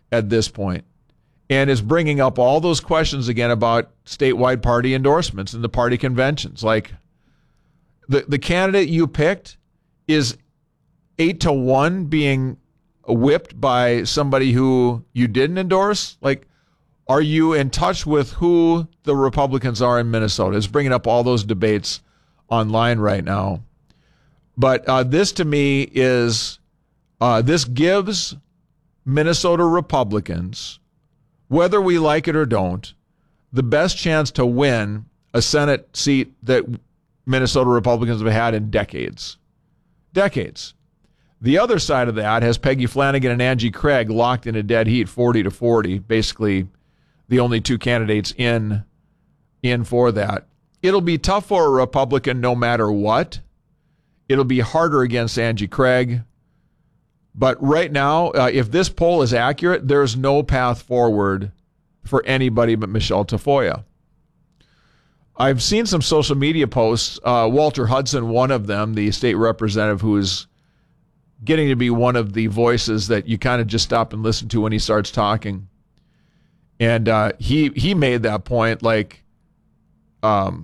at this point, and is bringing up all those questions again about statewide party endorsements and the party conventions. Like, the candidate you picked is 8-1 being whipped by somebody who you didn't endorse. Like, are you in touch with who the Republicans are in Minnesota? It's bringing up all those debates online right now. But this to me is, this gives Minnesota Republicans, whether we like it or don't, the best chance to win a Senate seat that Minnesota Republicans have had in decades. Decades. The other side of that has Peggy Flanagan and Angie Craig locked in a dead heat, 40-40, basically the only two candidates in for that. It'll be tough for a Republican no matter what. It'll be harder against Angie Craig. But right now, if this poll is accurate, there's no path forward for anybody but Michelle Tafoya. I've seen some social media posts. Walter Hudson, one of them, the state representative who is getting to be one of the voices that you kind of just stop and listen to when he starts talking. And he made that point, like, how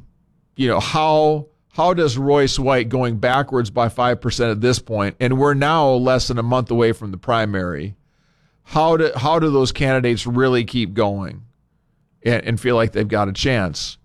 does Royce White going backwards by 5% at this point, and we're now less than a month away from the primary, how do those candidates really keep going and feel like they've got a chance?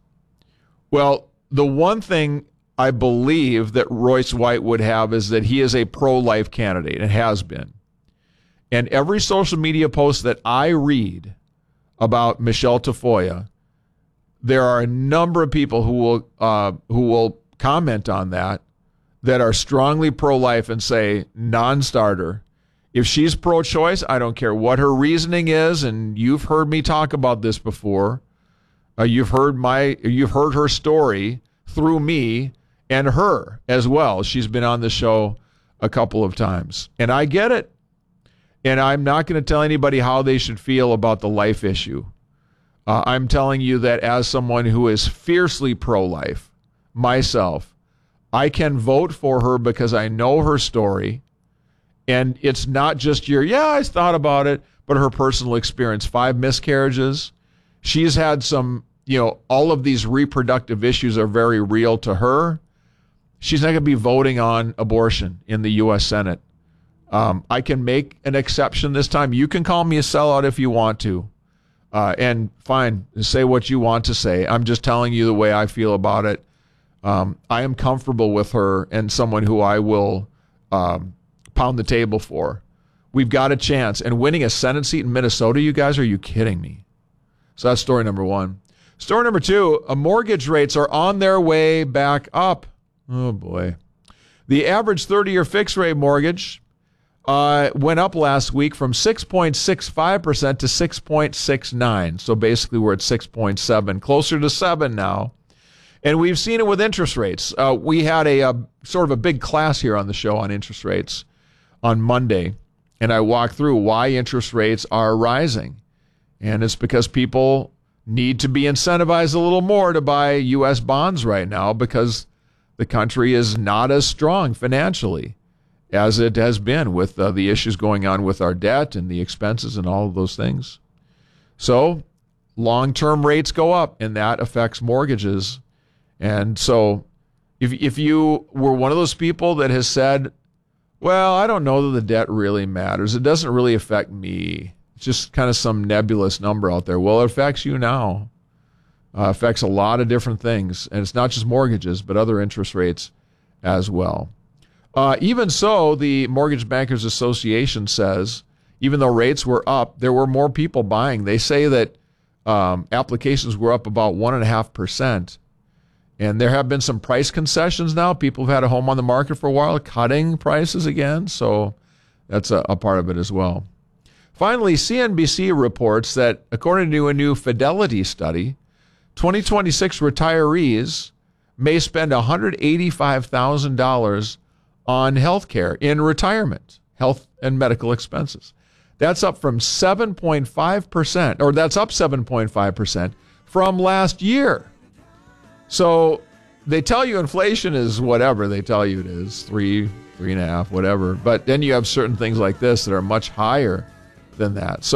Well, the one thing I believe that Royce White would have is that he is a pro-life candidate and has been. And every social media post that I read about Michelle Tafoya, there are a number of people who will comment on that are strongly pro-life and say non-starter. If she's pro-choice, I don't care what her reasoning is, and you've heard me talk about this before. You've heard her story through me and her as well. She's been on the show a couple of times, and I get it. And I'm not going to tell anybody how they should feel about the life issue. I'm telling you that as someone who is fiercely pro-life myself, I can vote for her because I know her story. And it's not just I thought about it, but her personal experience. 5 miscarriages. She's had some, all of these reproductive issues are very real to her. She's not going to be voting on abortion in the U.S. Senate. I can make an exception this time. You can call me a sellout if you want to. And fine, say what you want to say. I'm just telling you the way I feel about it. I am comfortable with her and someone who I will pound the table for. We've got a chance. And winning a Senate seat in Minnesota, you guys, are you kidding me? So that's story number 1. Story number 2, mortgage rates are on their way back up. Oh, boy. The average 30-year fixed-rate mortgage went up last week from 6.65% to 6.69%. So basically we're at 6.7%, closer to 7 now. And we've seen it with interest rates. We had a sort of a big class here on the show on interest rates on Monday, and I walked through why interest rates are rising. And it's because people need to be incentivized a little more to buy U.S. bonds right now because the country is not as strong financially as it has been with the issues going on with our debt and the expenses and all of those things. So long-term rates go up, and that affects mortgages. And so if you were one of those people that has said, well, I don't know that the debt really matters. It doesn't really affect me. It's just kind of some nebulous number out there. Well, it affects you now. Affects a lot of different things. And it's not just mortgages, but other interest rates as well. Even so, the Mortgage Bankers Association says, even though rates were up, there were more people buying. They say that applications were up about 1.5%. And there have been some price concessions now. People have had a home on the market for a while, cutting prices again. So that's a part of it as well. Finally, CNBC reports that according to a new Fidelity study, 2026 retirees may spend $185,000 on health care in retirement, health and medical expenses. That's up from 7.5%, or that's up 7.5% from last year. So they tell you inflation is whatever they tell you it is, 3.5, whatever. But then you have certain things like this that are much higher than that. So